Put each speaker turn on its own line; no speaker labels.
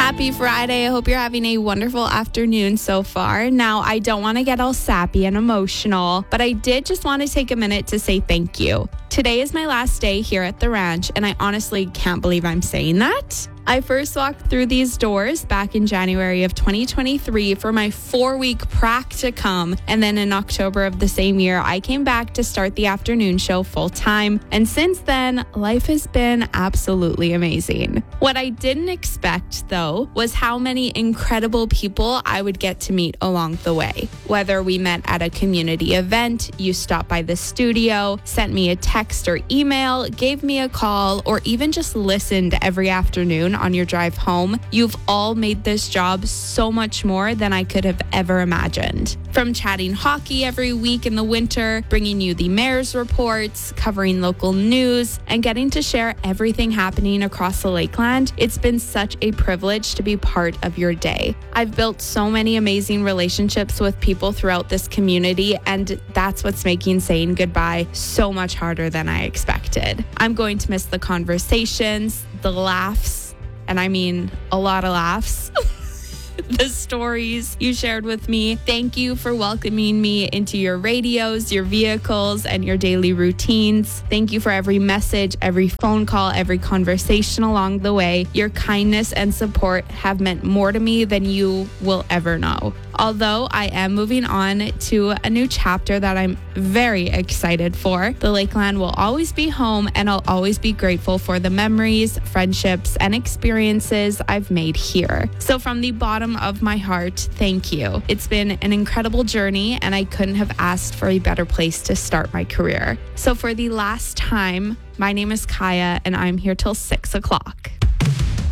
Happy Friday. I hope you're having a wonderful afternoon so far. Now, I don't want to get all sappy and emotional, but I did just want to take a minute to say thank you. Today is my last day here at the ranch, and I honestly can't believe I'm saying that. I first walked through these doors back in January of 2023 for my 4-week practicum. And then in October of the same year, I came back to start the afternoon show full time. And since then, life has been absolutely amazing. What I didn't expect, though, was how many incredible people I would get to meet along the way. Whether we met at a community event, you stopped by the studio, sent me a text or email, gave me a call, or even just listened every afternoon on your drive home, you've all made this job so much more than I could have ever imagined. From chatting hockey every week in the winter, bringing you the mayor's reports, covering local news, and getting to share everything happening across the Lakeland, it's been such a privilege to be part of your day. I've built so many amazing relationships with people throughout this community, and that's what's making saying goodbye so much harder than I expected. I'm going to miss the conversations, the laughs, and I mean a lot of laughs. The stories you shared with me. Thank you for welcoming me into your radios, your vehicles, and your daily routines. Thank you for every message, every phone call, every conversation along the way. Your kindness and support have meant more to me than you will ever know. Although I am moving on to a new chapter that I'm very excited for, the Lakeland will always be home, and I'll always be grateful for the memories, friendships, and experiences I've made here. So from the bottom of my heart, thank you. It's been an incredible journey, and I couldn't have asked for a better place to start my career. So for the last time, my name is Kaya, and I'm here till 6 o'clock.